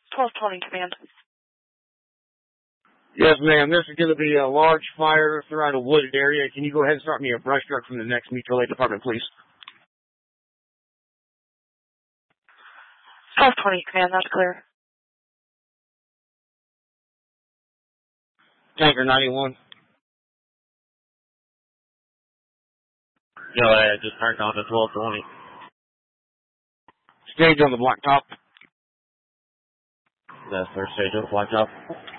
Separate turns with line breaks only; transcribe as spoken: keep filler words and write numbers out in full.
twelve twenty, command.
Yes, ma'am. This is going to be a large fire throughout a wooded area. Can you go ahead and start me a brush truck from the next mutual aid department, please?
twelve twenty, command. That's clear.
Tanker ninety-one.
Go ahead. Just turned on to twelve twenty.
Stage on the blacktop.
That's first stage on the blacktop.